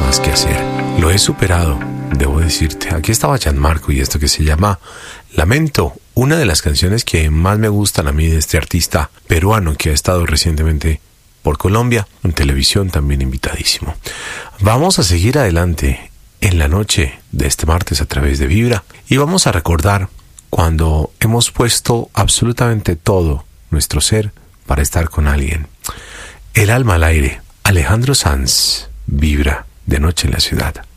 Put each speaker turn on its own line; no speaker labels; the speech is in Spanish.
más que hacer. Lo he superado, debo decirte. Aquí estaba Gianmarco y esto que se llama Lamento, una de las canciones que más me gustan a mí de este artista peruano que ha estado recientemente por Colombia, en televisión también invitadísimo. Vamos a seguir adelante en la noche de este martes a través de Vibra y vamos a recordar cuando hemos puesto absolutamente todo nuestro ser para estar con alguien. El alma al aire. Alejandro Sanz, Vibra, de noche en la ciudad.